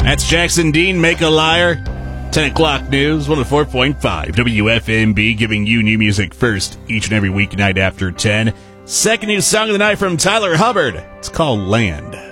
That's Jackson Dean, Make a Liar. 10 o'clock news, 104.5 WFMB, giving you new music first each and every weeknight after 10. Second new song of the night from Tyler Hubbard. It's called Land.